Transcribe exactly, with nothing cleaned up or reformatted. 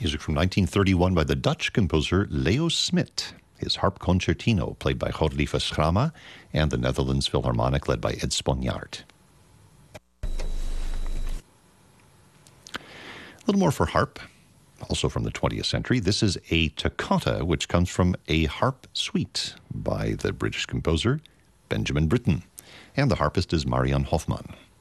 Music from nineteen thirty-one by the Dutch composer Leo Smit. His harp concertino, played by Godlieve Schrama, and the Netherlands Philharmonic, led by Ed Sponjaard. A little more for harp, also from the twentieth century. This is a toccata, which comes from a harp suite by the British composer Benjamin Britten. And the harpist is Marian Hofman.